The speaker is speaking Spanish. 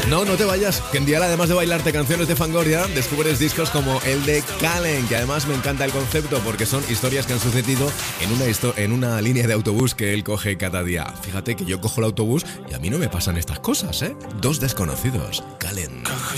No, no te vayas, que en día además de bailarte canciones de Fangoria, descubres discos como el de Kallen, que además me encanta el concepto porque son historias que han sucedido en una línea de autobús que él coge cada día. Fíjate que yo cojo el autobús y a mí no me pasan estas cosas, ¿eh? Dos desconocidos, Kallen.